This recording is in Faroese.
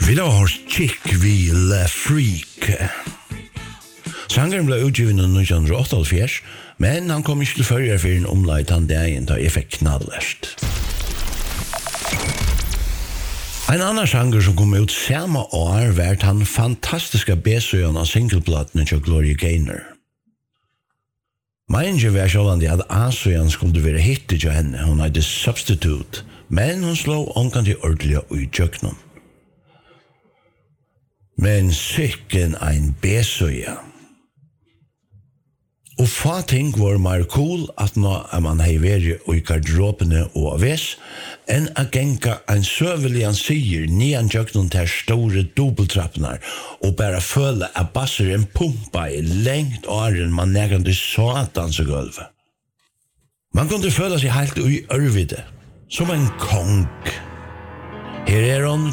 Vi da har Chick Le Freak. Sangeren ble utgiven i 1978, men han kom ikke til førre for en omleit han dagen da jeg fikk knallest. En annan sanger som kom ut samme år var han fantastiska B-søen av singleplatene til Gloria Gaynor. Meningen var sjålande at A-søen skulle være hittet til henne, hun hadde Substitute, men hun slå omkant til ordelig og i tjøkkenen. Men sikken ein B-søya. Og få ting var mer cool at nå man hei vært i garderobene og aves, enn å genka en søvelig han sier nian tjøkkenen til store dobbeltrappene og bare føle at basseren pumpa i lengt åren man negrande satans og gulvet. Man kunne føle seg helt i ørvide, som en kong. Her er han